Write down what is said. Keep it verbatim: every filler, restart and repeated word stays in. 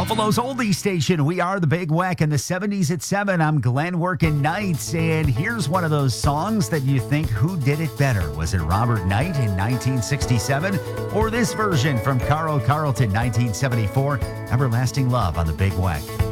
Buffalo's oldie station. We are the Big Weck in the seventies at seven. I'm Glenn working nights, and here's one of those songs that you think, who did it better? Was it Robert Knight in nineteen sixty-seven, or this version from Carl Carlton, nineteen seventy-four? Everlasting Love on the Big Weck.